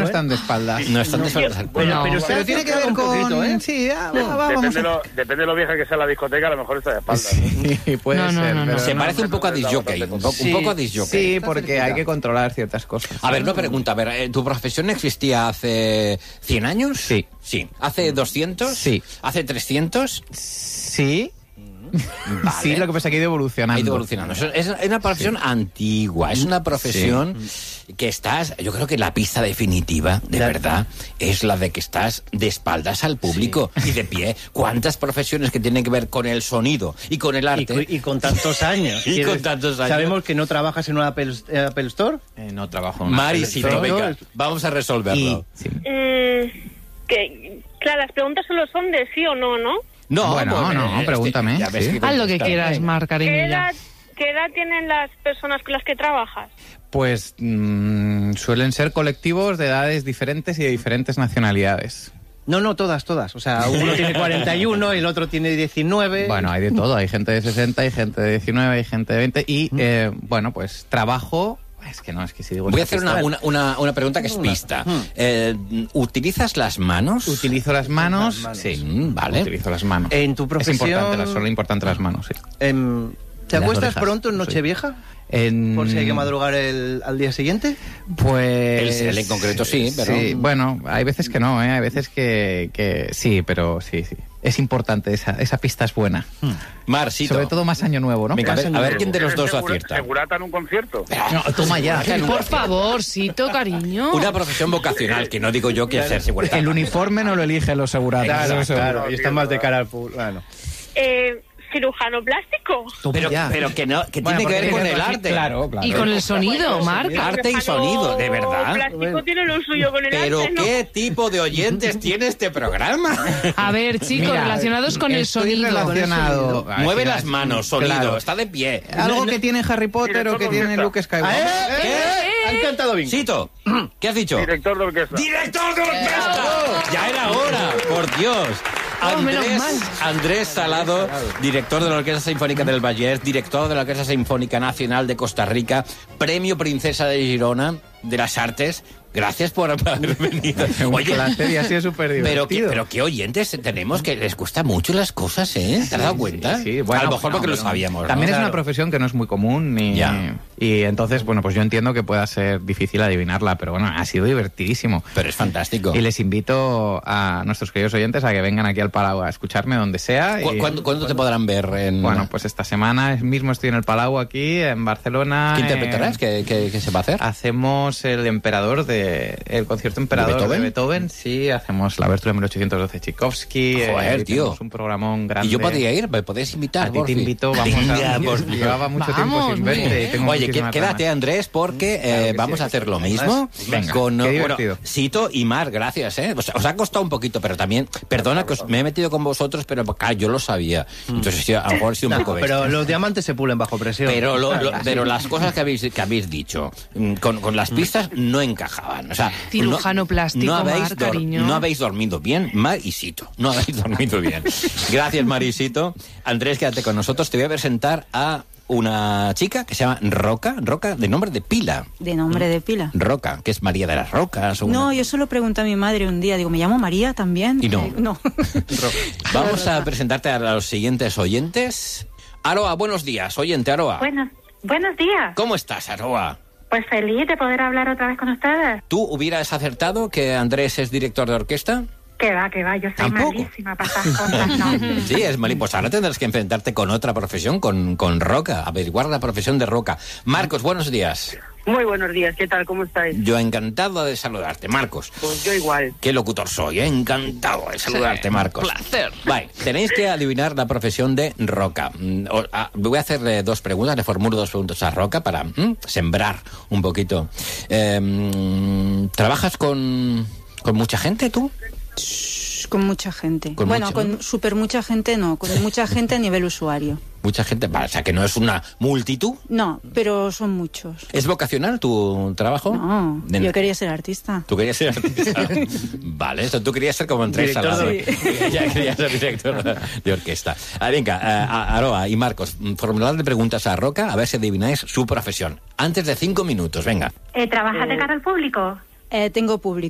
están de espaldas. No están de espaldas. Bueno, Pero tiene que ver con... Sí, vamos Depende de lo vieja que sea la discoteca, a lo mejor está de espaldas. Sí, puede ser. No. Pero Se parece un poco a disjockey. Un poco a disjockey. Sí, porque hay que controlar ciertas cosas. A ver, no pregunta. A ver, ¿tu profesión existía hace 100 años? Sí. Sí. ¿Hace 200? Sí. ¿Hace 300? Sí. Vale. Sí, lo que pasa es que ha ido evolucionando. Ha ido evolucionando. Es una profesión antigua, es una profesión que estás, yo creo que la pista definitiva, de verdad, es la de que estás de espaldas al público y de pie. ¿Cuántas profesiones que tienen que ver con el sonido y con el arte? Y con tantos años. Y con tantos años. ¿Sabemos que no trabajas en una Apple Store? No trabajo en una Marisito, Apple Store. venga, vamos a resolverlo. Claro, las preguntas solo son de sí o no, ¿no? No, No, pregúntame. ya ves Sí. que Haz lo que contestar. quieras, Mar, cariño. ¿Qué edad tienen las personas con las que trabajas? Pues suelen ser colectivos de edades diferentes y de diferentes nacionalidades. No, todas. O sea, uno tiene 41, el otro tiene 19. Bueno, hay de todo. Hay gente de 60, hay gente de 19, hay gente de 20. Y, bueno, pues trabajo... Es que si digo... Voy a esta hacer pista- una pregunta que es pista. ¿Utilizas las manos? Utilizo las manos. Las manos. Sí, Vale. Utilizo las manos. En tu Es profesión... importante, son importantes las manos, sí. ¿Te Las acuestas orejas, pronto en sí. Nochevieja? Por si hay que madrugar al día siguiente. Pues... Él en concreto sí, pero... Sí, bueno, hay veces que no, ¿eh? Hay veces que sí, pero sí. Es importante, esa pista es buena. Marcito. Sobre todo más año nuevo, ¿no? Venga, a ver quién de los dos acierta. ¿Segurata en un concierto? No, toma ya. Por favor, Sito, cariño. Una profesión vocacional, que no digo yo que hacer seguridad. El uniforme no lo eligen los seguratas. Claro, y está más de cara al público. Bueno. ¿Cirujano plástico? Pero que no, que tiene que ver con el arte. Claro. Y con el sonido, Marc. Arte y sonido, de verdad. Plástico tiene lo suyo con el Pero arte, ¿no? ¿qué tipo de oyentes tiene este programa? A ver, chicos, Mira, relacionados con el estoy sonido. relacionado. Mueve las manos, sonido, Claro. está de pie. Algo que tiene Harry Potter o que tiene Luke Skywalker. Han cantado bien. Sito, ¿qué has dicho? Director de orquesta. ¡Director de orquesta! Ya era hora, por Dios. menos mal. Andrés Salado, director de la Orquesta Sinfónica del Vallès, director de la Orquesta Sinfónica Nacional de Costa Rica, Premio Princesa de Girona de las Artes. Gracias por haber venido. Oye, la serie ha sido súper divertido. pero qué oyentes tenemos que les cuesta mucho las cosas, ¿eh? ¿Te has dado cuenta? Sí, bueno, a lo mejor no, porque lo pero sabíamos, ¿no? También es Claro. una profesión que no es muy común y entonces, bueno, pues yo entiendo que pueda ser difícil adivinarla, pero bueno, ha sido divertidísimo. Pero es fantástico. Y les invito a nuestros queridos oyentes a que vengan aquí al Palau a escucharme donde sea. Y, ¿Cuándo te podrán ver? bueno, pues esta semana mismo estoy en el Palau aquí, en Barcelona. ¿Qué interpretarás? ¿Qué se va a hacer? Hacemos el Emperador el concierto Emperador de Beethoven, sí, hacemos la abertura de 1812 Tchaikovsky. Joder, tío. Tenemos un programón grande. Y yo podría ir, me podéis invitar. A ti te porfi. invito, vamos Venga, a... porfi. Llevaba mucho tiempo sin verte y tengo Oye, muchísimas quédate, ganas. Andrés, porque Claro que vamos sí, a hacer lo mismo Venga, con qué bueno, divertido. Sito y Mar, gracias, ¿eh? Os ha costado un poquito, pero también, perdona que me he metido con vosotros, pero claro, yo lo sabía. Entonces, sí, a lo mejor he sido un poco bestia. Pero los diamantes se pulen bajo presión. Pero las cosas que habéis dicho con las pistas no encajaban. O sea, Cirujano plástico, Mar, cariño. no habéis dormido bien, Mar y Sito. No habéis dormido bien. Gracias, Mar y Sito. Andrés, quédate con nosotros. Te voy a presentar a una chica que se llama Roca, de nombre de pila. De nombre de pila. Roca, que es María de las Rocas. No, yo solo pregunté a mi madre un día, digo, ¿me llamo María también? Y no. No. Vamos a presentarte a los siguientes oyentes. Aroa, buenos días, oyente Aroa. Buenos días. ¿Cómo estás, Aroa? Pues feliz de poder hablar otra vez con ustedes. ¿Tú hubieras acertado que Andrés es director de orquesta? Que va, yo soy ¿Tampoco? malísima para estas cosas, ¿no? Sí, es mal. Pues ahora tendrás que enfrentarte con otra profesión, con Roca, averiguar la profesión de Roca. Marcos, buenos días. Muy buenos días, ¿qué tal? ¿Cómo estáis? Yo encantado de saludarte, Marcos. Pues yo igual. Qué locutor soy, encantado de saludarte, Marcos. Placer. Vale, tenéis que adivinar la profesión de Roca. Voy a hacerle dos preguntas, le formulo dos preguntas a Roca para sembrar un poquito. ¿Trabajas con mucha gente tú? Con mucha gente. ¿Con bueno, mucha? con súper mucha gente no, con mucha gente a nivel usuario. Mucha gente, vale, o sea que no es una multitud. No, pero son muchos. ¿Es vocacional tu trabajo? No, yo quería ser artista. ¿Tú querías ser artista? Vale, eso tú querías ser como Andrés Salado. Ya querías ser director de orquesta. Venga, Aroa y Marcos, formuladle preguntas a Roca a ver si adivináis su profesión. Antes de 5 minutos, venga. ¿Trabajas de cara al público? Tengo público.